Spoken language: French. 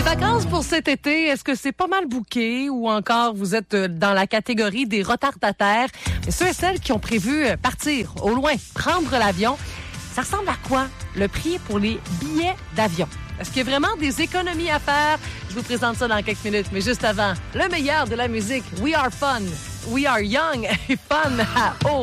vacances pour cet été, est-ce que c'est pas mal booké ou encore vous êtes dans la catégorie des retardataires? Et ceux et celles qui ont prévu partir au loin, prendre l'avion, ça ressemble à quoi le prix pour les billets d'avion? Est-ce qu'il y a vraiment des économies à faire? Je vous présente ça dans quelques minutes, mais juste avant, le meilleur de la musique, We Are Fun, We Are Young et Fun à